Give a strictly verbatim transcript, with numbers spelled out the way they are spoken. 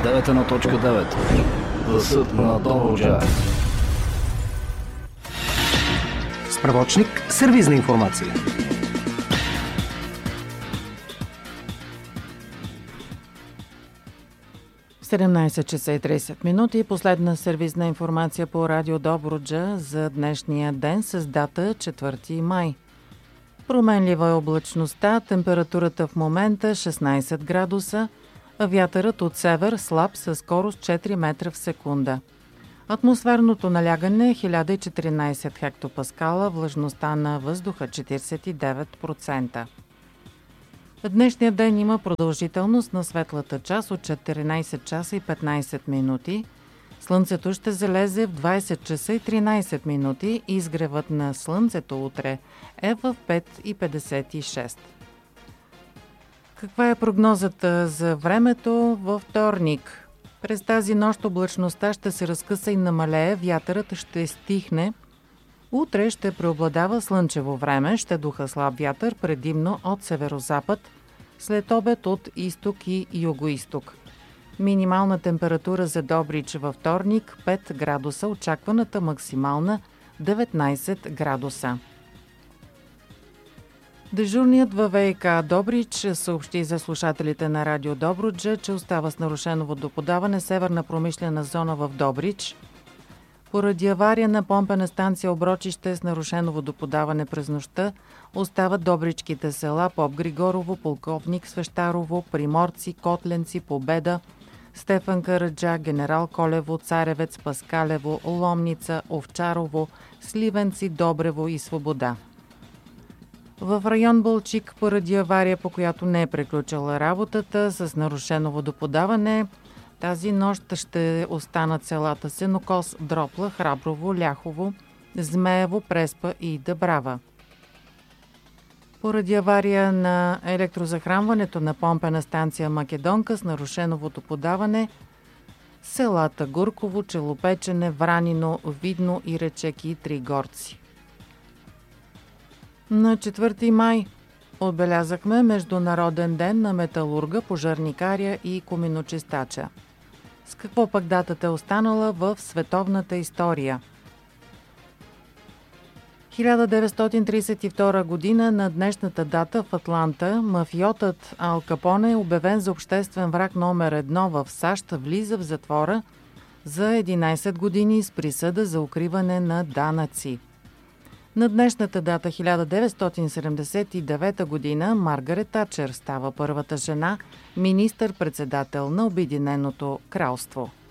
девет едно точка девет. Гласът на Добруджа. Справочник сервизна информация. седемнайсет часа и трийсет минути. Последна сервизна информация по Радио Добруджа за днешния ден с дата четвърти май. Променлива е облачността, температурата в момента шестнайсет градуса, а вятърът от север слаб със скорост четири метра в секунда. Атмосферното налягане е хиляда и четиринайсет хектопаскала, влажността на въздуха четирийсет и девет процента. Днешният ден има продължителност на светлата част от четиринайсет часа и петнайсет минути. Слънцето ще залезе в двайсет часа и тринайсет минути и изгревът на слънцето утре е в пет и петдесет и шест. Каква е прогнозата за времето във вторник? През тази нощ облачността ще се разкъса и намалее, вятърът ще стихне. Утре ще преобладава слънчево време, ще духа слаб вятър, предимно от северозапад, след обед от изток и югоизток. Минимална температура за Добрич във вторник пет градуса, очакваната максимална деветнайсет градуса. Дежурният във ВиК Добрич съобщи за слушателите на Радио Добруджа, че остава с нарушено водоподаване северна промишлена зона в Добрич. Поради авария на помпена станция Оброчище с нарушено водоподаване през нощта остават добричките села Поп Григорово, Полковник Свещарово, Приморци, Котленци, Победа, Стефан Караджа, Генерал Колево, Царевец, Паскалево, Ломница, Овчарово, Сливенци, Добрево и Свобода. В район Балчик, поради авария, по която не е приключила работата с нарушено водоподаване, тази нощ ще останат селата Сенокос, Дропла, Храброво, Ляхово, Змеево, Преспа и Дъбрава. Поради авария на електрозахранването на помпена станция Македонка с нарушено водоподаване, селата Гурково, Челопечене, Вранино, Видно и Речеки и Тригорци. На четвърти май отбелязахме Международен ден на металурга, пожарникаря и коминочистача. С какво пък датата е останала в световната история? хиляда деветстотин трийсет и втора година на днешната дата в Атланта мафиотът Ал Капоне е обявен за обществен враг номер едно в САЩ, влиза в затвора за единайсет години с присъда за укриване на данъци. На днешната дата хиляда деветстотин седемдесет и девета година Маргарет Тачер става първата жена министър-председател на Обединеното кралство.